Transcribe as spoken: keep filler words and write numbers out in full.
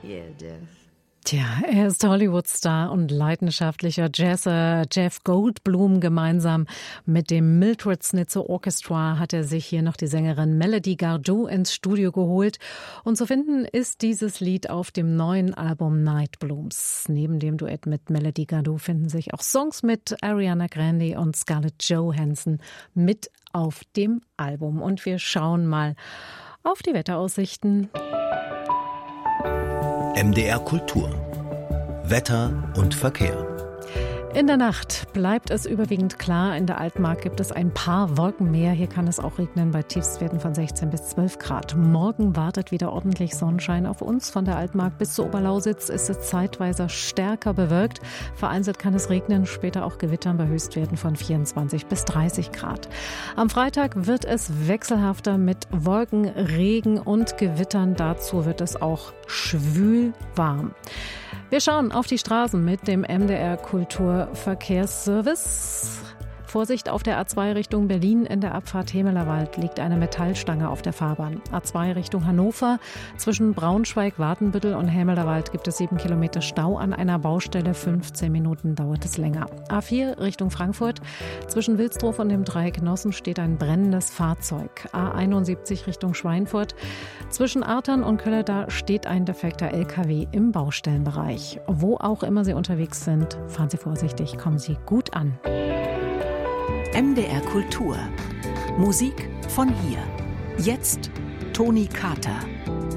Yeah, Jeff. Tja, er ist Hollywood-Star und leidenschaftlicher Jazzer. Jeff Goldblum gemeinsam mit dem Mildred Snitzer Orchestra hat er sich hier noch die Sängerin Melody Gardot ins Studio geholt. Und zu finden ist dieses Lied auf dem neuen Album Night Blooms. Neben dem Duett mit Melody Gardot finden sich auch Songs mit Ariana Grande und Scarlett Johansson mit auf dem Album. Und wir schauen mal auf die Wetteraussichten. M D R Kultur. Wetter und Verkehr. In der Nacht bleibt es überwiegend klar. In der Altmark gibt es ein paar Wolken mehr. Hier kann es auch regnen bei Tiefstwerten von sechzehn bis zwölf Grad. Morgen wartet wieder ordentlich Sonnenschein auf uns. Von der Altmark bis zur Oberlausitz ist es zeitweise stärker bewölkt. Vereinzelt kann es regnen, später auch gewittern bei Höchstwerten von vierundzwanzig bis dreißig Grad. Am Freitag wird es wechselhafter mit Wolken, Regen und Gewittern. Dazu wird es auch schwül warm. Wir schauen auf die Straßen mit dem M D R Kulturverkehrsservice. Vorsicht auf der A zwei Richtung Berlin. In der Abfahrt Hemelerwald liegt eine Metallstange auf der Fahrbahn. A zwei Richtung Hannover. Zwischen Braunschweig, Watenbüttel und Hemelerwald gibt es sieben Kilometer Stau an einer Baustelle. fünfzehn Minuten dauert es länger. A vier Richtung Frankfurt. Zwischen Wilsdruf und dem Dreieck Nossen steht ein brennendes Fahrzeug. A einundsiebzig Richtung Schweinfurt. Zwischen Artern und Kölleda steht ein defekter L K W im Baustellenbereich. Wo auch immer Sie unterwegs sind, fahren Sie vorsichtig, kommen Sie gut an. M D R Kultur. Musik von hier. Jetzt Toni Carter.